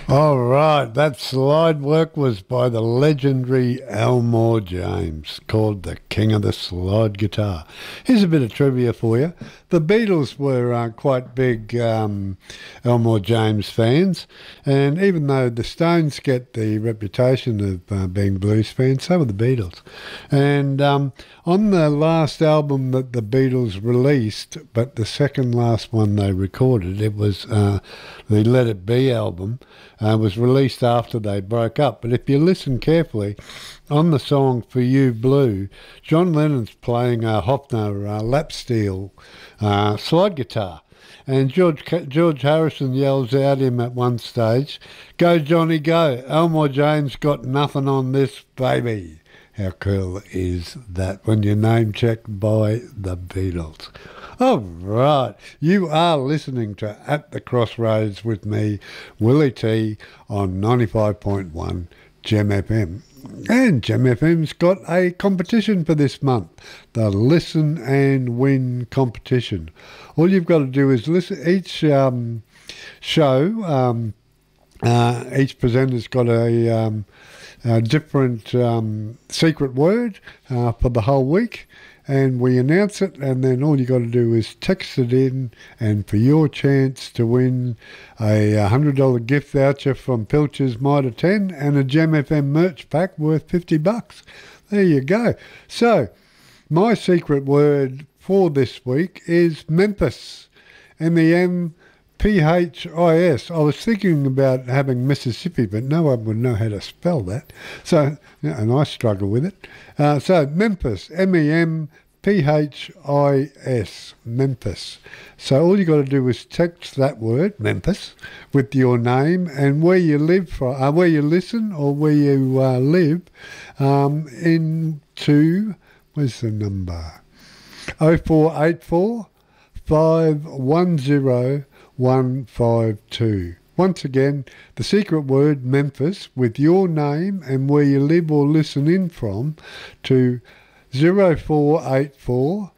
All right, that slide work was by the legendary Elmore James, called the King of the Slide Guitar. Here's a bit of trivia for you. The Beatles were quite big Elmore James fans, and even though the Stones get the reputation of being blues fans, so were the Beatles. And on the last album that the Beatles released, but the second last one they recorded, it was the Let It Be album, was released after they broke up. But if you listen carefully, on the song For You Blue, John Lennon's playing a Hofner lap steel slide guitar. And George Harrison yells at him at one stage, "Go, Johnny, go. Elmore James got nothing on this, baby." How cool is that when you're name checked by the Beatles? All right, you are listening to At the Crossroads with me, Willie T, on 95.1 Gem FM. And Gem FM's got a competition for this month, the Listen and Win competition. All you've got to do is listen. Each show, each presenter's got a different secret word for the whole week, and we announce it, and then all you got to do is text it in, and for your chance to win a $100 gift voucher from Pilcher's Mitre 10 and a Gem FM merch pack worth $50. There you go. So my secret word for this week is Memphis. Memphis. I was thinking about having Mississippi, but no one would know how to spell that. So, and I struggle with it. So Memphis, Memphis, Memphis. So all you got to do is text that word, Memphis, with your name and where you live from, where you listen or where you live, into, where's the number? 0484 510 152. Once again, the secret word Memphis with your name and where you live or listen in from to 0484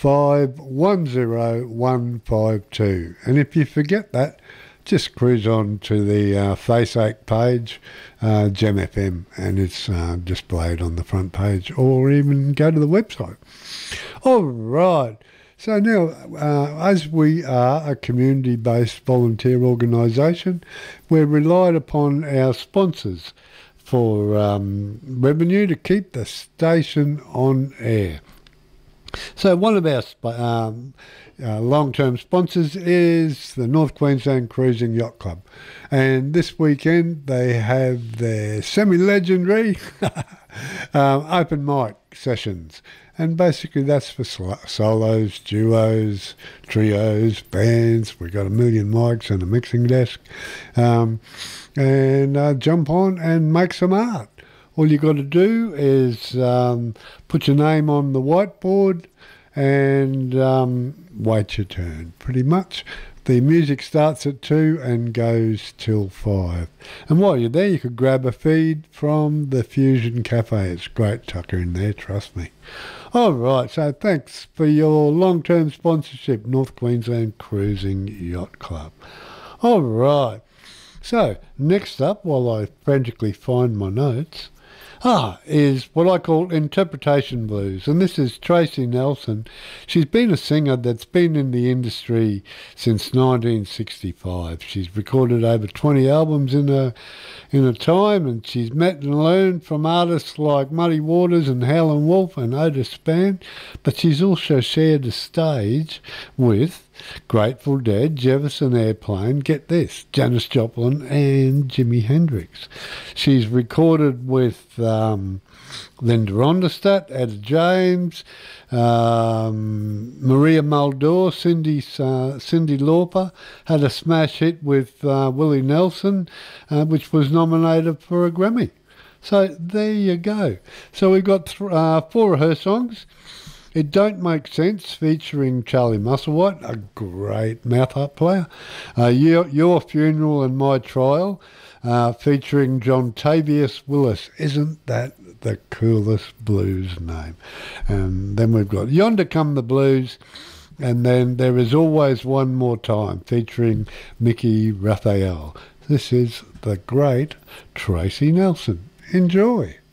510 152. And if you forget that, just cruise on to the Faceache page, Gem FM, and it's displayed on the front page, or even go to the website. All right. So now, as we are a community-based volunteer organisation, we're relied upon our sponsors for revenue to keep the station on air. So one of our long-term sponsors is the North Queensland Cruising Yacht Club. And this weekend they have their semi-legendary open mic sessions. And basically that's for solos, duos, trios, bands. We've got 1 million mics and a mixing desk. And jump on and make some art. All you got to do is put your name on the whiteboard and wait your turn, pretty much. The music starts at 2 and goes till 5. And while you're there, you could grab a feed from the Fusion Cafe. It's great tucker in there, trust me. All right, so thanks for your long-term sponsorship, North Queensland Cruising Yacht Club. All right, so next up, while I frantically find my notes, is what I call interpretation blues. And this is Tracy Nelson. She's been a singer that's been in the industry since 1965. She's recorded over 20 albums in a time, and she's met and learned from artists like Muddy Waters and Howlin' Wolf and Otis Spann, but she's also shared a stage with Grateful Dead, Jefferson Airplane, get this, Janis Joplin and Jimi Hendrix. She's recorded with Linda Ronstadt, Etta James, Maria Muldaur, Cyndi Lauper, had a smash hit with Willie Nelson, which was nominated for a Grammy. So there you go. So we've got 4 of her songs. It Don't Make Sense, featuring Charlie Musselwhite, a great mouth harp player. Your Funeral and My Trial, featuring John Tavius Willis. Isn't that the coolest blues name? And then we've got Yonder Come the Blues, and then There Is Always One More Time, featuring Mickey Raphael. This is the great Tracy Nelson. Enjoy.